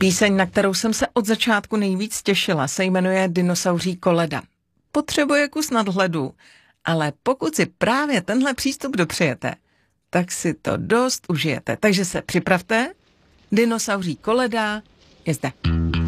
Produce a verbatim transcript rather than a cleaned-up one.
Píseň, na kterou jsem se od začátku nejvíc těšila, se jmenuje Dinosauří koleda. Potřebuje kus nadhledu, ale pokud si právě tenhle přístup dopřejete, tak si to dost užijete. Takže se připravte, Dinosauří koleda je zde.